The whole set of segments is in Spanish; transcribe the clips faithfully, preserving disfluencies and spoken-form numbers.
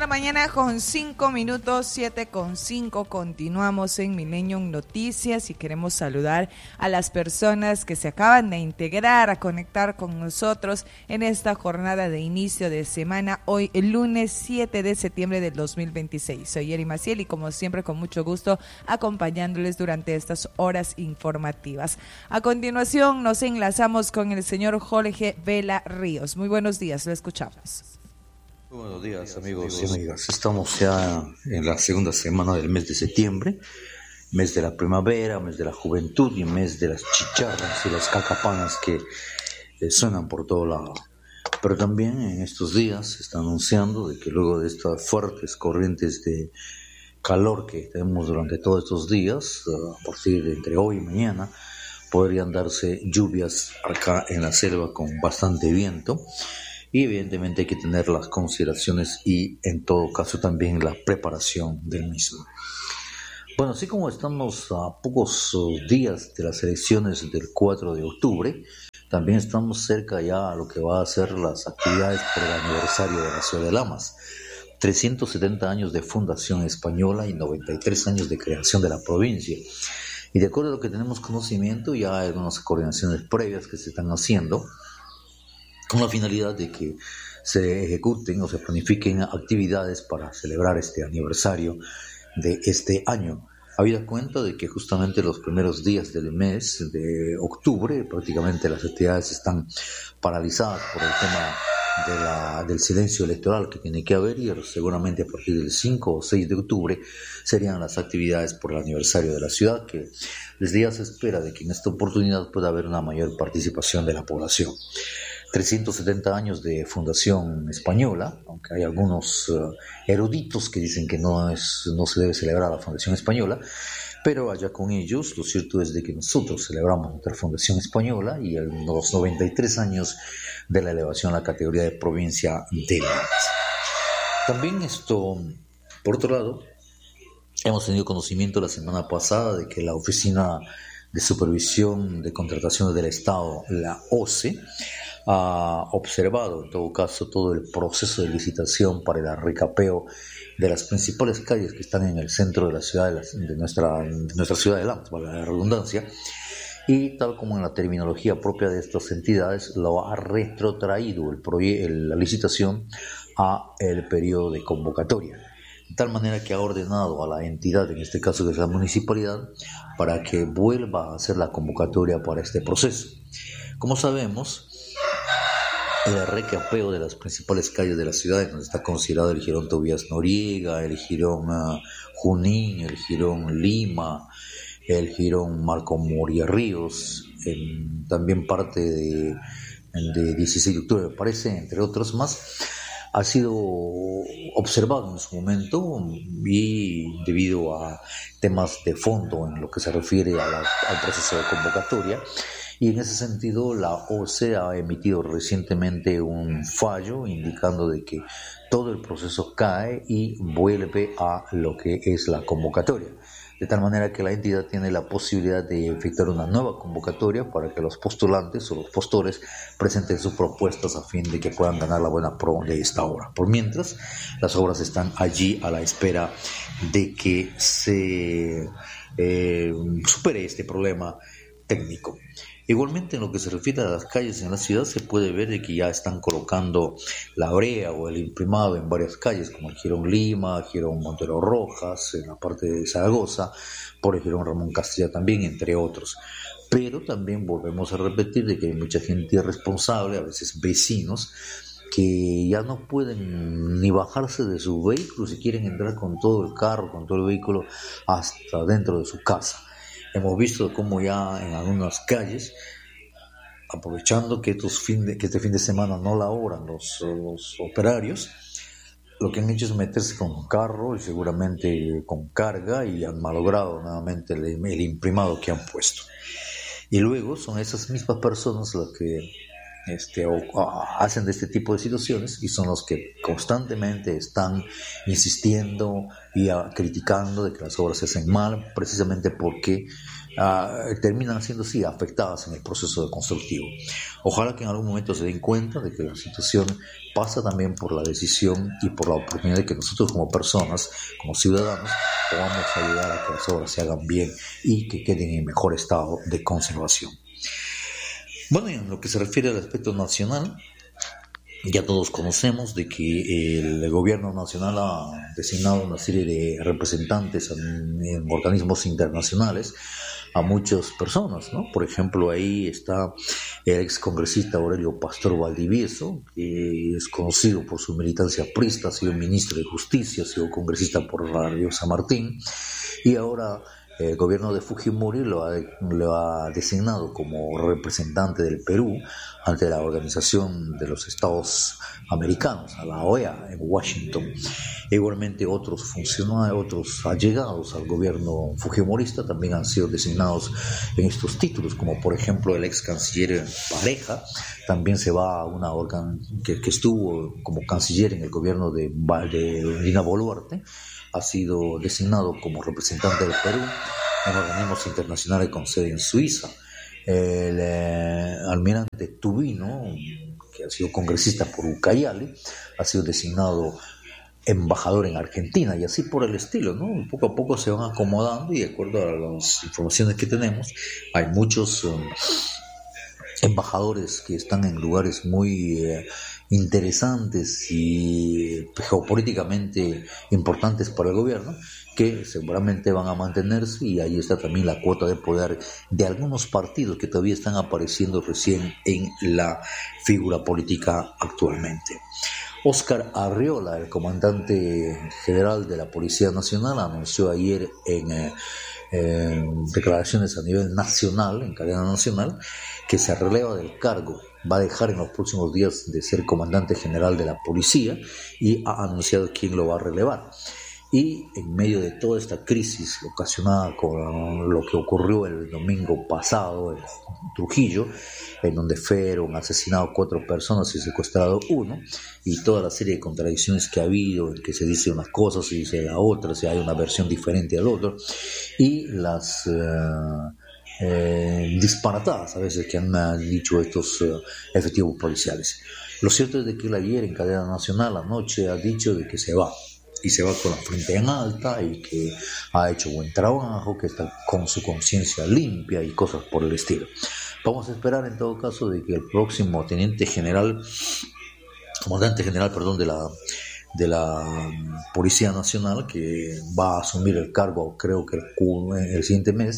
la mañana con cinco minutos, siete con cinco. Continuamos en Millennium Noticias y queremos saludar a las personas que se acaban de integrar, a conectar con nosotros en esta jornada de inicio de semana, hoy el lunes siete de septiembre del dos mil veintiséis. Soy Eri Maciel y como siempre con mucho gusto acompañándoles durante estas horas informativas. A continuación nos enlazamos con el señor Jorge Vela Ríos. Muy buenos días, lo escuchamos. Buenos días, amigos y amigas. Estamos ya en la segunda semana del mes de septiembre, mes de la primavera, mes de la juventud y mes de las chicharras y las cacapanas que eh, suenan por todo lado. Pero también en estos días se está anunciando de que luego de estas fuertes corrientes de calor que tenemos durante todos estos días, a partir de entre hoy y mañana, podrían darse lluvias acá en la selva con bastante viento. Y evidentemente hay que tener las consideraciones y en todo caso también la preparación del mismo. Bueno, así como estamos a pocos días de las elecciones del cuatro de octubre, también estamos cerca ya a lo que va a ser las actividades por el aniversario de la ciudad de Lamas. trescientos setenta años de fundación española y noventa y tres años de creación de la provincia. Y de acuerdo a lo que tenemos conocimiento, ya hay algunas coordinaciones previas que se están haciendo con la finalidad de que se ejecuten o se planifiquen actividades para celebrar este aniversario de este año. Habida cuenta de que justamente los primeros días del mes de octubre prácticamente las actividades están paralizadas por el tema de la, del silencio electoral que tiene que haber, y seguramente a partir del cinco o seis de octubre serían las actividades por el aniversario de la ciudad, que desde ya se espera de que en esta oportunidad pueda haber una mayor participación de la población. trescientos setenta años de fundación española, aunque hay algunos uh, eruditos que dicen que no, es, no se debe celebrar la fundación española, pero allá con ellos, lo cierto es de que nosotros celebramos nuestra fundación española y los noventa y tres años de la elevación a la categoría de provincia de Lamas. También esto, por otro lado, hemos tenido conocimiento la semana pasada de que la Oficina de Supervisión de Contrataciones del Estado, la O C E, ha observado en todo caso todo el proceso de licitación para el recapeo de las principales calles que están en el centro de la ciudad de, la, de, nuestra, de nuestra ciudad de Lamas, para la redundancia, y tal como en la terminología propia de estas entidades, lo ha retrotraído el proye- el, la licitación a el periodo de convocatoria, de tal manera que ha ordenado a la entidad, en este caso que es la municipalidad, para que vuelva a hacer la convocatoria para este proceso. Como sabemos, el recapeo de las principales calles de la ciudad, donde está considerado el jirón Tobías Noriega, el jirón uh, Junín, el jirón Lima, el jirón Marco Moria Ríos, el, también parte de, de dieciséis de octubre, me parece, entre otros más, ha sido observado en su momento y debido a temas de fondo en lo que se refiere a la, al proceso de convocatoria. Y en ese sentido la O C E ha emitido recientemente un fallo indicando de que todo el proceso cae y vuelve a lo que es la convocatoria, de tal manera que la entidad tiene la posibilidad de efectuar una nueva convocatoria para que los postulantes o los postores presenten sus propuestas a fin de que puedan ganar la buena pro de esta obra. Por mientras, las obras están allí a la espera de que se eh, supere este problema técnico. Igualmente, en lo que se refiere a las calles en la ciudad, se puede ver de que ya están colocando la brea o el imprimado en varias calles, como el jirón Lima, el jirón Montero Rojas, en la parte de Zaragoza, por el jirón Ramón Castilla también, entre otros. Pero también volvemos a repetir de que hay mucha gente irresponsable, a veces vecinos, que ya no pueden ni bajarse de su vehículo si quieren entrar con todo el carro, con todo el vehículo, hasta dentro de su casa. Hemos visto cómo ya en algunas calles, aprovechando que, estos fin de, que este fin de semana no laboran los, los operarios, lo que han hecho es meterse con un carro y seguramente con carga, y han malogrado nuevamente el, el imprimado que han puesto. Y luego son esas mismas personas las que este, o, o, hacen de este tipo de situaciones, y son los que constantemente están insistiendo y a, criticando de que las obras se hacen mal, precisamente porque Uh, terminan siendo sí afectadas en el proceso de constructivo. Ojalá que en algún momento se den cuenta de que la situación pasa también por la decisión y por la oportunidad de que nosotros como personas, como ciudadanos, podamos ayudar a que las obras se hagan bien y que queden en mejor estado de conservación. Bueno, y en lo que se refiere al aspecto nacional, ya todos conocemos de que el gobierno nacional ha designado una serie de representantes en, en organismos internacionales a muchas personas, ¿no? Por ejemplo, ahí está el ex congresista Aurelio Pastor Valdivieso, que es conocido por su militancia prista, ha sido ministro de Justicia, ha sido congresista por la Río San Martín, y ahora el gobierno de Fujimori lo ha, lo ha designado como representante del Perú ante la Organización de los Estados Americanos, a la O E A, en Washington. Igualmente otros funcionarios, otros allegados al gobierno fujimorista también han sido designados en estos títulos, como por ejemplo el ex canciller Pareja, también se va a una órgano que, que estuvo como canciller en el gobierno de, de Dina Boluarte, ha sido designado como representante del Perú en organismos internacionales con sede en Suiza. El eh, almirante Tubino, que ha sido congresista por Ucayali, ha sido designado embajador en Argentina, y así por el estilo, ¿no? Poco a poco se van acomodando, y de acuerdo a las informaciones que tenemos, hay muchos um, embajadores que están en lugares muy eh, interesantes y geopolíticamente importantes para el gobierno, que seguramente van a mantenerse, y ahí está también la cuota de poder de algunos partidos que todavía están apareciendo recién en la figura política actualmente. Óscar Arriola, el comandante general de la Policía Nacional, anunció ayer en, eh, en declaraciones a nivel nacional, en cadena nacional, que se releva del cargo. Va a dejar en los próximos días de ser comandante general de la policía, y ha anunciado quién lo va a relevar. Y en medio de toda esta crisis ocasionada con lo que ocurrió el domingo pasado en Trujillo, en donde fueron asesinados cuatro personas y secuestrado uno, y toda la serie de contradicciones que ha habido, en que se dice unas cosas, se dice la otra, si hay una versión diferente al otro, y las uh, eh, disparatadas a veces que han uh, dicho estos uh, efectivos policiales. Lo cierto es de que él ayer en cadena nacional anoche ha dicho de que se va, y se va con la frente en alta, y que ha hecho buen trabajo, que está con su conciencia limpia y cosas por el estilo. Vamos a esperar en todo caso de que el próximo teniente general, comandante general, perdón, de la de la Policía Nacional, que va a asumir el cargo, creo que el, el siguiente mes,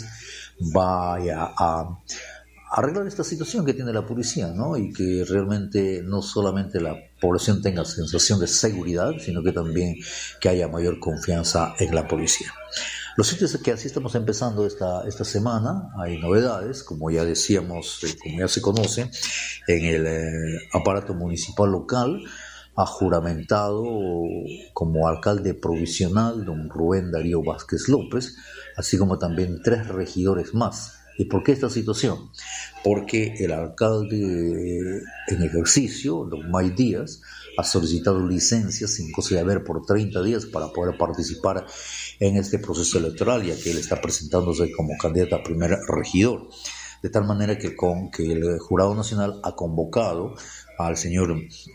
vaya a arreglar esta situación que tiene la policía, ¿no? Y que realmente no solamente la población tenga sensación de seguridad, sino que también que haya mayor confianza en la policía. Lo cierto es que así estamos empezando esta, esta semana. Hay novedades, como ya decíamos, eh, como ya se conoce, en el eh, aparato municipal local ha juramentado como alcalde provisional don Rubén Darío Vázquez López, así como también tres regidores más. ¿Y por qué esta situación? Porque el alcalde en ejercicio, don May Díaz, ha solicitado licencia sin cosa de haber por treinta días para poder participar en este proceso electoral, ya que él está presentándose como candidato a primer regidor. De tal manera que, con, que el Jurado Nacional ha convocado al señor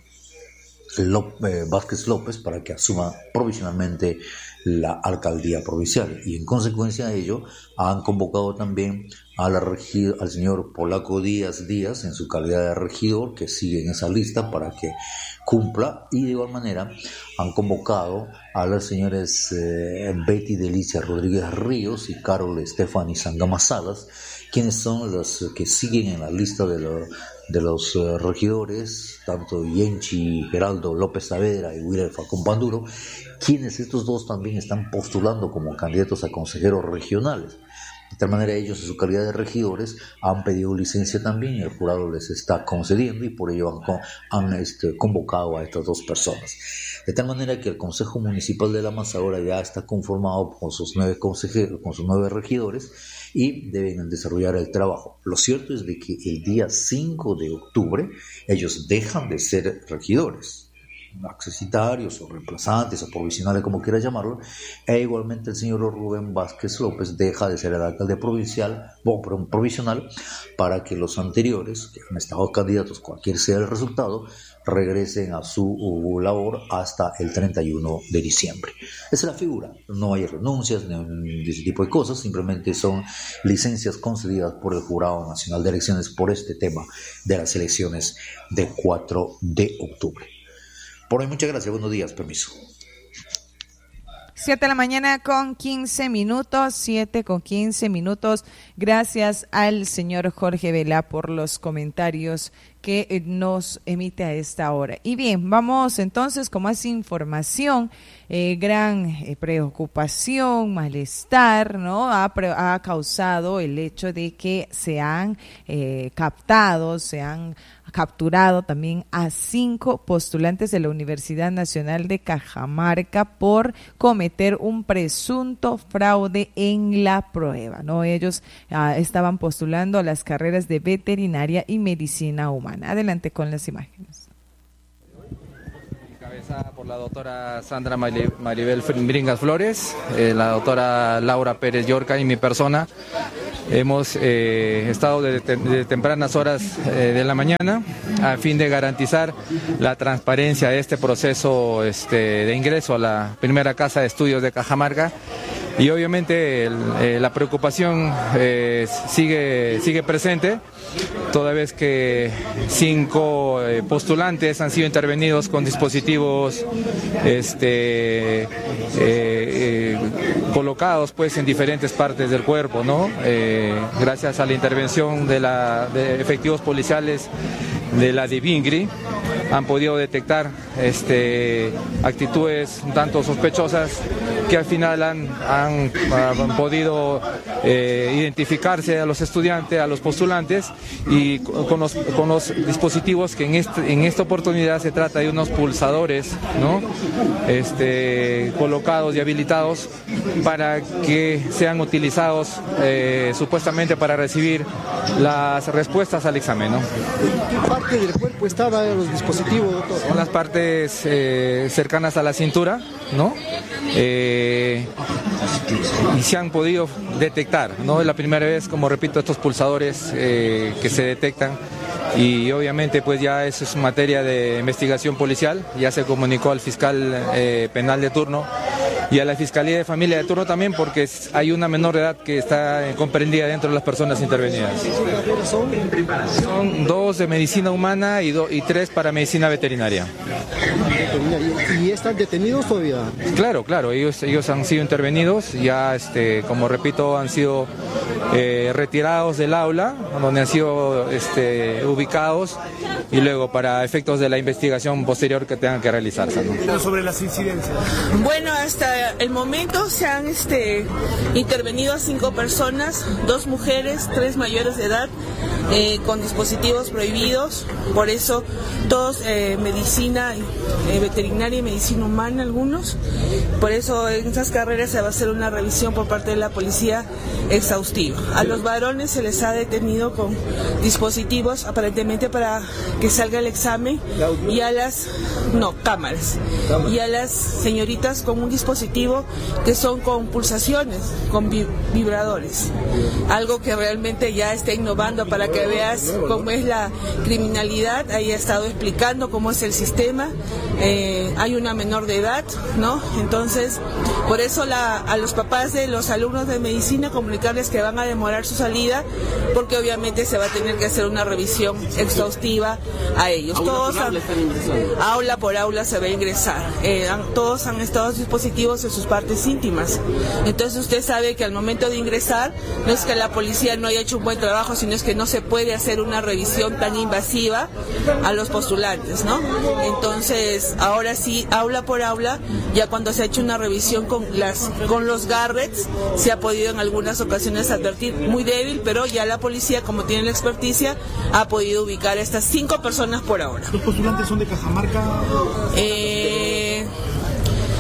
López, Vázquez López para que asuma provisionalmente la alcaldía provincial, y en consecuencia de ello han convocado también a la regi- al señor Polaco Díaz Díaz en su calidad de regidor, que sigue en esa lista para que cumpla, y de igual manera han convocado a las señores eh, Betty Delicia Rodríguez Ríos y Carol Stephanie Sangama Salas, quienes son los que siguen en la lista de, lo, de los uh, regidores, tanto Yenchi Geraldo López Saavedra y Willer Falcón Panduro, quienes estos dos también están postulando como candidatos a consejeros regionales. De tal manera ellos en su calidad de regidores han pedido licencia también, y el jurado les está concediendo, y por ello han, han este, convocado a estas dos personas. De tal manera que el Consejo Municipal de La Masa ahora ya está conformado con sus nueve consejeros, con sus nueve regidores, y deben desarrollar el trabajo. Lo cierto es de que el día cinco de octubre ellos dejan de ser regidores. accesitarios o reemplazantes o provisionales, como quiera llamarlo, e igualmente el señor Rubén Vázquez López deja de ser el alcalde provincial, bueno, provisional, para que los anteriores, que han estado candidatos, cualquier sea el resultado, regresen a su labor hasta el treinta y uno de diciembre. Esa es la figura, no hay renuncias ni ese tipo de cosas, simplemente son licencias concedidas por el Jurado Nacional de Elecciones por este tema de las elecciones de cuatro de octubre. Por hoy, muchas gracias, buenos días, permiso. siete de la mañana con quince minutos, siete con quince minutos. Gracias al señor Jorge Vela por los comentarios que nos emite a esta hora. Y bien, vamos entonces con más información. Eh, gran eh, preocupación, malestar, ¿no? Ha, pre- ha causado el hecho de que se han eh, captado, se han capturado también a cinco postulantes de la Universidad Nacional de Cajamarca por cometer un presunto fraude en la prueba, ¿no? Ellos uh, estaban postulando a las carreras de veterinaria y medicina humana. Adelante con las imágenes. Encabezada por la doctora Sandra Maribel Bringas Flores, eh, la doctora Laura Pérez Yorca y mi persona. Hemos eh, estado desde de tempranas horas eh, de la mañana a fin de garantizar la transparencia de este proceso este, de ingreso a la primera casa de estudios de Cajamarca. Y obviamente el, eh, la preocupación eh, sigue, sigue presente, toda vez que cinco eh, postulantes han sido intervenidos con dispositivos este, eh, eh, colocados pues en diferentes partes del cuerpo, ¿no? Eh, gracias a la intervención de, la, de efectivos policiales de la DIVINGRI, han podido detectar este, actitudes un tanto sospechosas que al final han, han, han podido eh, identificarse a los estudiantes, a los postulantes, y con los, con los dispositivos que en, este, en esta oportunidad se trata de unos pulsadores, ¿no? este, colocados y habilitados para que sean utilizados eh, supuestamente para recibir las respuestas al examen, ¿no? ¿Qué parte del cuerpo estaba en los dispositivos, doctor? Son las partes eh, cercanas a la cintura, ¿no? Eh, y se han podido detectar, ¿no? Es la primera vez, como repito, estos pulsadores eh, que se detectan, y obviamente pues ya eso es materia de investigación policial. Ya se comunicó al fiscal eh, penal de turno y a la Fiscalía de Familia de turno también, porque hay una menor de edad que está comprendida dentro de las personas intervenidas. Son dos de medicina humana y, do, y tres para medicina veterinaria. ¿Y están detenidos todavía? Claro, claro, ellos, ellos han sido intervenidos, ya este, como repito, han sido eh, retirados del aula, donde han sido este, ubicados, y luego para efectos de la investigación posterior que tengan que realizarse, ¿no? Pero sobre las incidencias. Bueno, hasta el momento se han este, intervenido a cinco personas, dos mujeres, tres mayores de edad, eh, con dispositivos prohibidos. Por eso todos eh, medicina eh, veterinaria y medicina humana, algunos. Por eso en esas carreras se va a hacer una revisión por parte de la policía exhaustiva. A los varones se les ha detenido con dispositivos aparentemente para que salga el examen, y a las no cámaras y a las señoritas con un dispositivo que son con pulsaciones, con vi- vibradores, algo que realmente ya está innovando para que veas cómo es la criminalidad. Ahí ha estado explicando cómo es el sistema. Eh, hay una menor de edad, ¿no? Entonces, por eso la, a los papás de los alumnos de medicina comunicarles que van a demorar su salida, porque obviamente se va a tener que hacer una revisión exhaustiva a ellos. Aula todos han, aula por aula se va a ingresar. Eh, han, todos han estado dispositivos en sus partes íntimas. Entonces usted sabe que al momento de ingresar no es que la policía no haya hecho un buen trabajo, sino es que no se puede hacer una revisión tan invasiva a los postulantes, ¿no? Entonces ahora sí, aula por aula, ya cuando se ha hecho una revisión con las con los garrets, se ha podido en algunas ocasiones advertir, muy débil, pero ya la policía, como tiene la experticia, ha podido ubicar a estas cinco personas por ahora. ¿Los postulantes son de Cajamarca? Eh...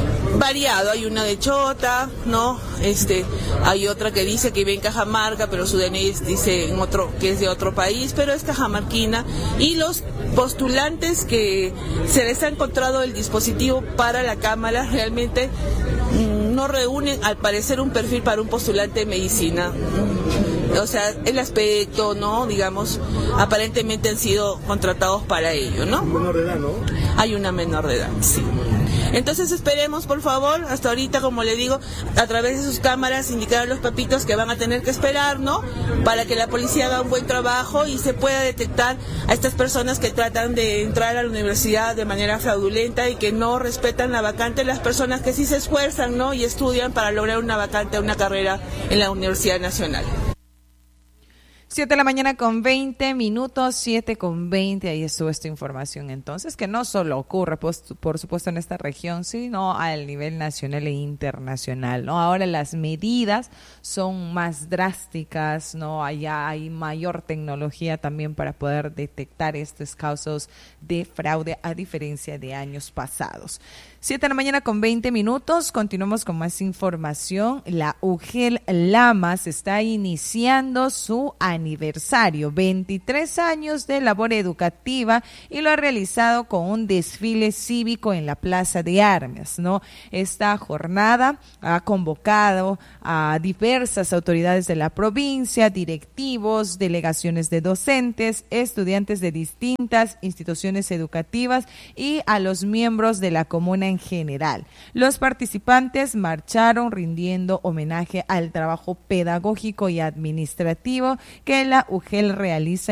variado, hay una de Chota, ¿no? Este, hay otra que dice que vive en Cajamarca, pero su D N I dice en otro, que es de otro país, pero es cajamarquina, y los postulantes que se les ha encontrado el dispositivo para la cámara realmente mmm, no reúnen al parecer un perfil para un postulante de medicina. O sea, el aspecto, ¿no? Digamos, aparentemente han sido contratados para ello, ¿no? Menor de edad, ¿no? Hay una menor de edad, sí. Entonces esperemos, por favor, hasta ahorita, como le digo, a través de sus cámaras indicar a los papitos que van a tener que esperar, ¿no? Para que la policía haga un buen trabajo y se pueda detectar a estas personas que tratan de entrar a la universidad de manera fraudulenta y que no respetan la vacante, las personas que sí se esfuerzan, ¿no? Y estudian para lograr una vacante, una carrera en la Universidad Nacional. Siete de la mañana con veinte minutos, siete con veinte, ahí estuvo esta información entonces, que no solo ocurre, pues, por supuesto, en esta región, sino al nivel nacional e internacional, ¿no? Ahora las medidas son más drásticas, ¿no? Allá hay mayor tecnología también para poder detectar estos casos de fraude, a diferencia de años pasados. Siete de la mañana con veinte minutos, continuamos con más información. La U G E L Lamas está iniciando su aniversario, veintitrés años de labor educativa, y lo ha realizado con un desfile cívico en la Plaza de Armas, ¿no? Esta jornada ha convocado a diversas autoridades de la provincia, directivos, delegaciones de docentes, estudiantes de distintas instituciones educativas y a los miembros de la comuna en general. Los participantes marcharon rindiendo homenaje al trabajo pedagógico y administrativo que la U G E L realiza